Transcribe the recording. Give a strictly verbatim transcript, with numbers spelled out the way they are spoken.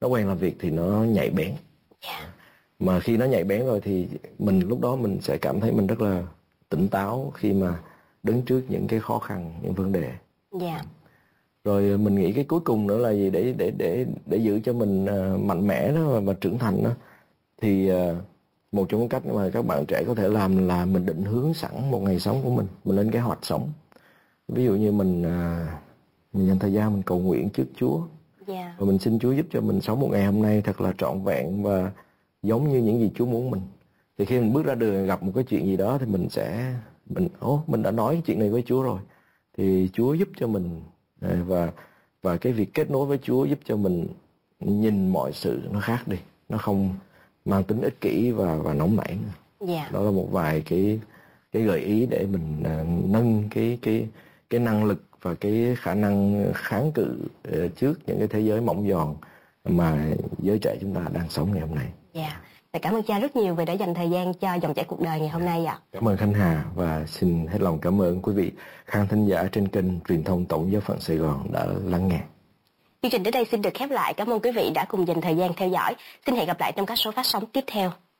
nó quen làm việc thì nó nhạy bén. Yeah. Mà khi nó nhạy bén rồi thì mình lúc đó mình sẽ cảm thấy mình rất là tỉnh táo khi mà đứng trước những cái khó khăn, những vấn đề. Yeah. Rồi mình nghĩ cái cuối cùng nữa là gì, để để để để giữ cho mình uh, mạnh mẽ đó và, và trưởng thành đó, thì uh, một trong những cách mà các bạn trẻ có thể làm là mình định hướng sẵn một ngày sống của mình, mình lên kế hoạch sống. Ví dụ như mình uh, mình dành thời gian mình cầu nguyện trước Chúa. Yeah. Và mình xin Chúa giúp cho mình sống một ngày hôm nay thật là trọn vẹn và giống như những gì Chúa muốn mình. Thì khi mình bước ra đường gặp một cái chuyện gì đó thì mình sẽ mình ố mình đã nói chuyện này với Chúa rồi, thì Chúa giúp cho mình, và và cái việc kết nối với Chúa giúp cho mình nhìn mọi sự nó khác đi, nó không mang tính ích kỷ và và nóng nảy nữa. Yeah. Đó là một vài cái cái gợi ý để mình uh, nâng cái cái cái năng lực và cái khả năng kháng cự uh, trước những cái thế giới mỏng giòn mà giới trẻ chúng ta đang sống ngày hôm nay. Yeah. Cảm ơn cha rất nhiều vì đã dành thời gian cho Dòng Chảy Cuộc Đời ngày hôm nay ạ. Cảm ơn Khánh Hà, và xin hết lòng cảm ơn quý vị khán thính giả trên kênh truyền thông Tổng Giáo phận Sài Gòn đã lắng nghe. Chương trình đến đây xin được khép lại. Cảm ơn quý vị đã cùng dành thời gian theo dõi. Xin hẹn gặp lại trong các số phát sóng tiếp theo.